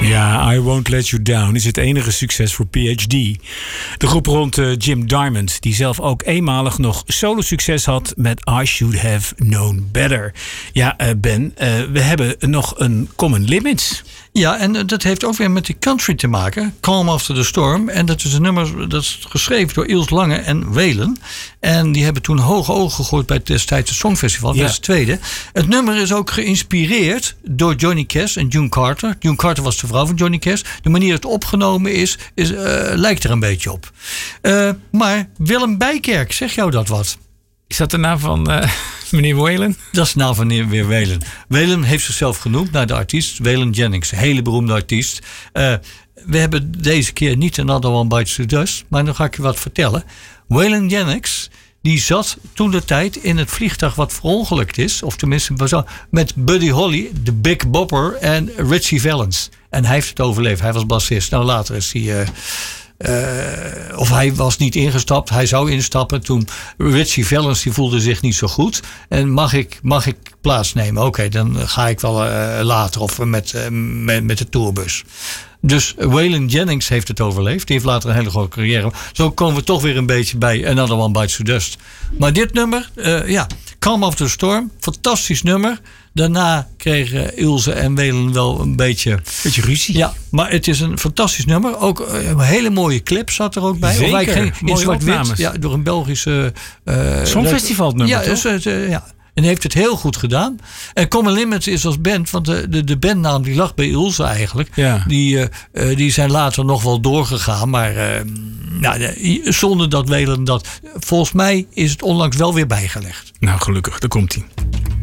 Ja, I Won't Let You Down is het enige succes voor PhD. De groep rond Jim Diamond, die zelf ook eenmalig nog solo-succes had met I Should Have Known Better. Ja, Ben, we hebben nog een Common Limits. Ja, en dat heeft ook weer met de country te maken. Calm After the Storm. En dat is een nummer dat is geschreven door Ilse Lange en Waylon. En die hebben toen hoge ogen gegooid bij het destijds Songfestival. Ja. Dat is het tweede. Het nummer is ook geïnspireerd door Johnny Cash en June Carter. June Carter was de vrouw van Johnny Cash. De manier dat het opgenomen is lijkt er een beetje op. Maar Willem Bijkerk, zeg jou dat wat? Is dat de naam van meneer Waylon? Dat is de naam van meneer Waylon. Waylon heeft zichzelf genoemd naar de artiest Waylon Jennings. Een hele beroemde artiest. We hebben deze keer niet Another One Bites the Dust. Maar dan ga ik je wat vertellen. Waylon Jennings, die zat toen de tijd in het vliegtuig wat verongelukt is. Of tenminste met Buddy Holly, de Big Bopper en Ritchie Valens. En hij heeft het overleefd. Hij was bassist. Nou, later is hij... of hij was niet ingestapt. Hij zou instappen. Toen Ritchie Valens, die voelde zich niet zo goed. En mag ik plaatsnemen? Oké, dan ga ik wel later. Of met de tourbus. Dus Waylon Jennings heeft het overleefd. Die heeft later een hele grote carrière. Zo komen we toch weer een beetje bij Another One Bites the Dust. Maar dit nummer, Calm After the Storm. Fantastisch nummer. Daarna kregen Ilse en Waylon wel een beetje ruzie. Ja, maar het is een fantastisch nummer. Ook een hele mooie clip zat er ook bij. Zeker, in zwart-wit. Ja, door een Belgische... Songfestival nummer, toch? Ja. En heeft het heel goed gedaan. En Common Limits is als band, want de bandnaam die lag bij Ilse eigenlijk. Ja. Die zijn later nog wel doorgegaan. Maar zonder dat Waylon dat... Volgens mij is het onlangs wel weer bijgelegd. Nou, gelukkig. Daar komt hij.